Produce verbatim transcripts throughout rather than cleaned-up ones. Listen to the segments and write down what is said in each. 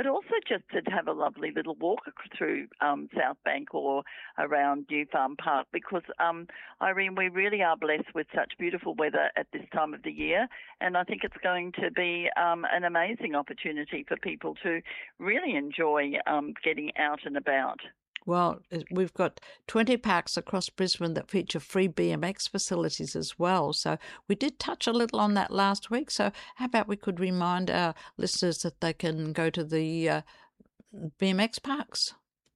but also just to have a lovely little walk through um, South Bank or around New Farm Park, because, um, Irene, we really are blessed with such beautiful weather at this time of the year, and I think it's going to be um, an amazing opportunity for people to really enjoy um, getting out and about. Well, we've got twenty parks across Brisbane that feature free B M X facilities as well. So we did touch a little on that last week. So how about we could remind our listeners that they can go to the uh, B M X parks?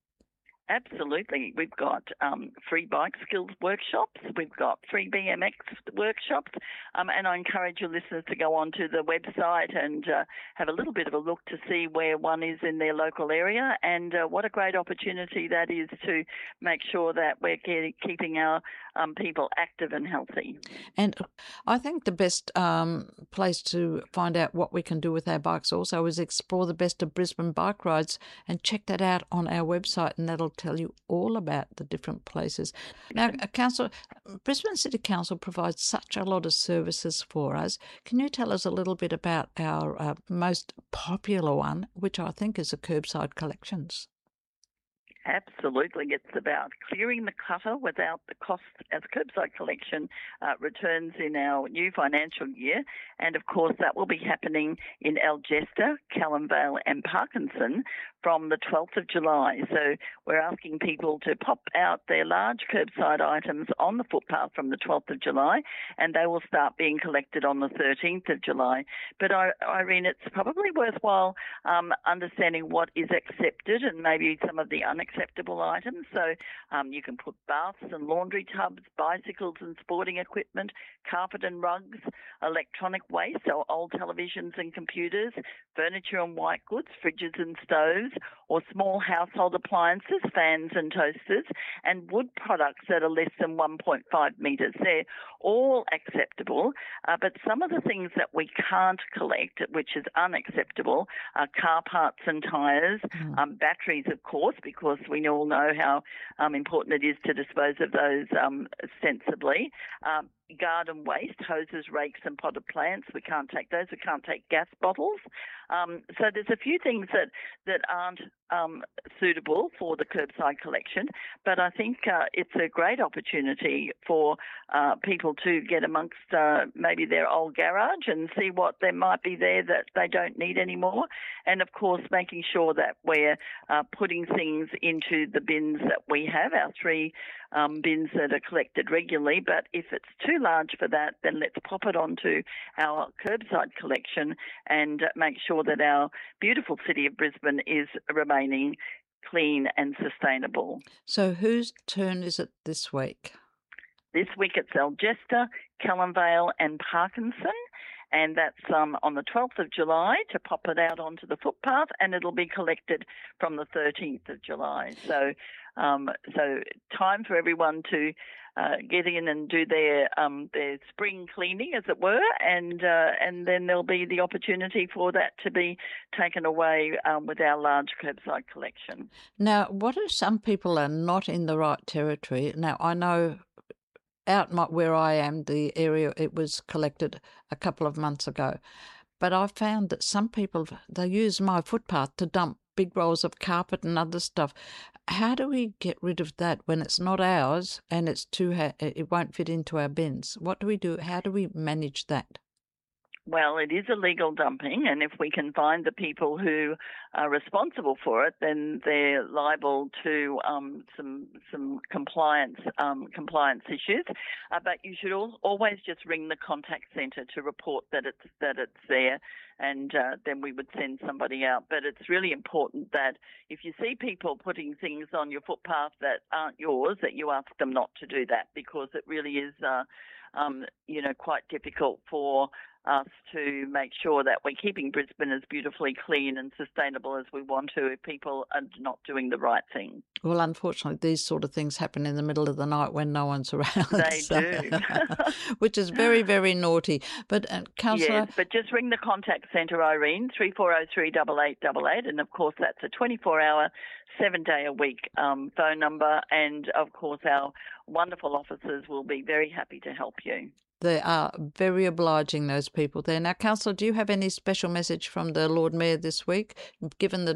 Absolutely. We've got um, free bike skills workshops. We've got free B M X workshops. Um, and I encourage your listeners to go onto the website and uh, have a little bit of a look to see where one is in their local area. And uh, what a great opportunity that is to make sure that we're getting, keeping our um, people active and healthy. And I think the best um, place to find out what we can do with our bikes also is explore the best of Brisbane bike rides, and check that out on our website, and that'll tell you all about the different places. Now, Council, Brisbane City Council provides such a lot of services for us. Can you tell us a little bit about our uh, most popular one, which I think is the curbside collections? Absolutely. It's about clearing the clutter without the cost as curbside collection uh, returns in our new financial year. And, of course, that will be happening in Algesta, Callum Vale and Parkinson from the twelfth of July. So we're asking people to pop out their large curbside items on the footpath from the twelfth of July, and they will start being collected on the thirteenth of July. But, Irene, it's probably worthwhile um, understanding what is accepted and maybe some of the unacceptable items. So um, you can put baths and laundry tubs, bicycles and sporting equipment, carpet and rugs, electronic waste, so old televisions and computers, furniture and white goods, fridges and stoves, or small household appliances, fans and toasters, and wood products that are less than one point five metres. They're all acceptable, uh, but some of the things that we can't collect, which is unacceptable, are car parts and tyres, mm. um, batteries, of course, because we all know how um, important it is to dispose of those um, sensibly. Um, garden waste, hoses, rakes and potted plants. We can't take those. We can't take gas bottles. Um, so there's a few things that, that aren't um, suitable for the curbside collection, but I think uh, it's a great opportunity for uh, people to get amongst uh, maybe their old garage and see what there might be there that they don't need anymore. And, of course, making sure that we're uh, putting things into the bins that we have, our three um, bins that are collected regularly. But if it's too large for that, then let's pop it onto our curbside collection and make sure that our beautiful city of Brisbane is remaining clean and sustainable. So whose turn is it this week? This week it's Algesta, Callum Vale and Parkinson, and that's um, on the twelfth of July to pop it out onto the footpath, and it'll be collected from the thirteenth of July. So um, so time for everyone to uh, get in and do their um, their spring cleaning, as it were, and uh, and then there'll be the opportunity for that to be taken away um, with our large curbside collection. Now, what if some people are not in the right territory? Now, I know out my, where I am, the area, it was collected a couple of months ago. But I found that some people, they use my footpath to dump big rolls of carpet and other stuff. How do we get rid of that when it's not ours and it's too ha- it won't fit into our bins? What do we do? How do we manage that? Well, it is illegal dumping, and if we can find the people who are responsible for it, then they're liable to um, some some compliance um, compliance issues. Uh, but you should al- always just ring the contact centre to report that it's that it's there, and uh, then we would send somebody out. But it's really important that if you see people putting things on your footpath that aren't yours, that you ask them not to do that, because it really is, uh, um, you know, quite difficult for us to make sure that we're keeping Brisbane as beautifully clean and sustainable as we want to if people are not doing the right thing. Well, unfortunately, these sort of things happen in the middle of the night when no one's around. They so, do. Which is very, very naughty. But, uh, Councillor... Yes, but just ring the contact centre, Irene, three four zero three, eight eight eight eight, and, of course, that's a twenty-four hour, seven-day-a-week um, phone number, and, of course, our wonderful officers will be very happy to help you. They are very obliging, those people there. Now, Councillor, do you have any special message from the Lord Mayor this week, given the